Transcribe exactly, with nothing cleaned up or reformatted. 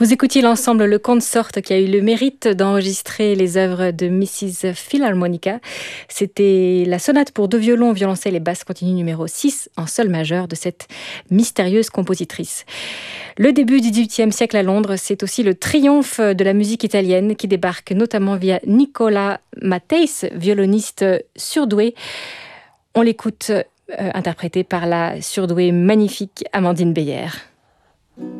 Vous écoutiez l'ensemble Le Consort qui a eu le mérite d'enregistrer les œuvres de missus Philharmonica. C'était la sonate pour deux violons, violoncelle et basse continue numéro six en sol majeur de cette mystérieuse compositrice. Le début du dix-huitième siècle à Londres, c'est aussi le triomphe de la musique italienne qui débarque notamment via Nicola Matteis, violoniste surdoué. On l'écoute euh, interprété par la surdouée magnifique Amandine Beyer.